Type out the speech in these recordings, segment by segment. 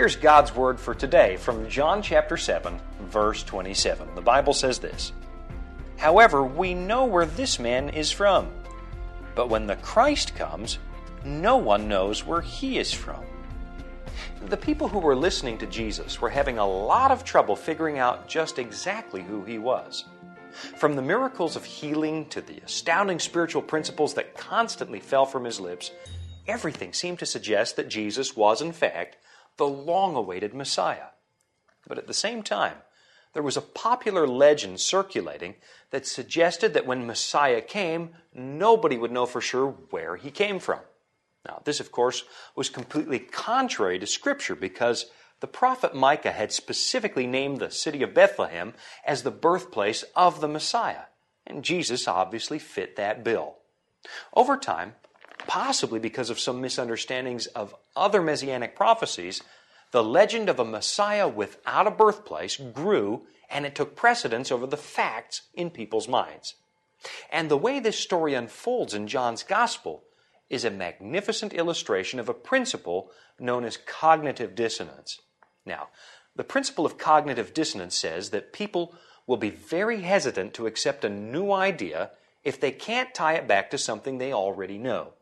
Here's God's Word for today from John chapter 7, verse 27. The Bible says this, "However, we know where this man is from, but when the Christ comes, no one knows where he is from." The people who were listening to Jesus were having a lot of trouble figuring out just exactly who he was. From the miracles of healing to the astounding spiritual principles that constantly fell from his lips, everything seemed to suggest that Jesus was, in fact, the long-awaited Messiah. But at the same time, there was a popular legend circulating that suggested that when Messiah came, nobody would know for sure where he came from. Now, this, of course, was completely contrary to Scripture because the prophet Micah had specifically named the city of Bethlehem as the birthplace of the Messiah, and Jesus obviously fit that bill. Over time, possibly because of some misunderstandings of other messianic prophecies, the legend of a Messiah without a birthplace grew, and it took precedence over the facts in people's minds. And the way this story unfolds in John's Gospel is a magnificent illustration of a principle known as cognitive dissonance. Now, the principle of cognitive dissonance says that people will be very hesitant to accept a new idea if they can't tie it back to something they already know.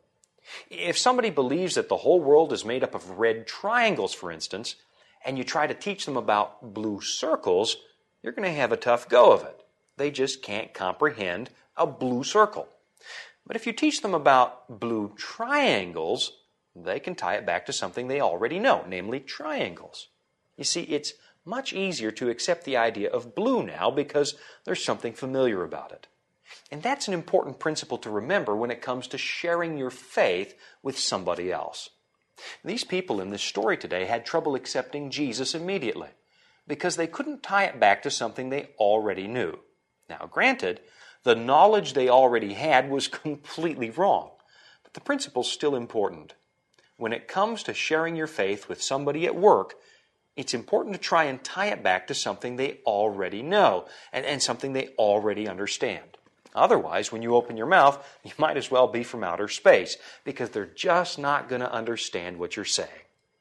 If somebody believes that the whole world is made up of red triangles, for instance, and you try to teach them about blue circles, you're going to have a tough go of it. They just can't comprehend a blue circle. But if you teach them about blue triangles, they can tie it back to something they already know, namely triangles. You see, it's much easier to accept the idea of blue now because there's something familiar about it. And that's an important principle to remember when it comes to sharing your faith with somebody else. These people in this story today had trouble accepting Jesus immediately because they couldn't tie it back to something they already knew. Now, granted, the knowledge they already had was completely wrong, but the principle's still important. When it comes to sharing your faith with somebody at work, it's important to try and tie it back to something they already know and something they already understand. Otherwise, when you open your mouth, you might as well be from outer space because they're just not going to understand what you're saying.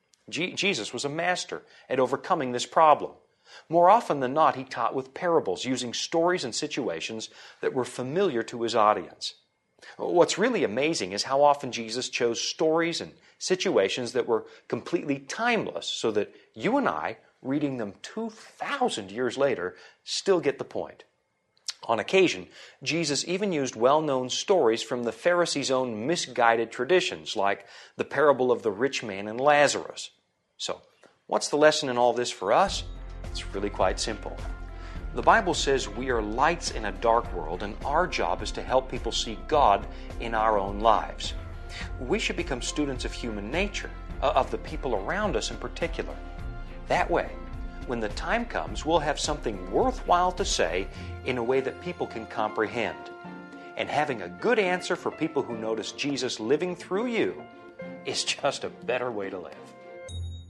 Jesus was a master at overcoming this problem. More often than not, he taught with parables, using stories and situations that were familiar to his audience. What's really amazing is how often Jesus chose stories and situations that were completely timeless so that you and I, reading them 2,000 years later, still get the point. On occasion, Jesus even used well-known stories from the Pharisees' own misguided traditions, like the parable of the rich man and Lazarus. So, what's the lesson in all this for us? It's really quite simple. The Bible says we are lights in a dark world, and our job is to help people see God in our own lives. We should become students of human nature, of the people around us in particular. That way, when the time comes, we'll have something worthwhile to say in a way that people can comprehend. And having a good answer for people who notice Jesus living through you is just a better way to live.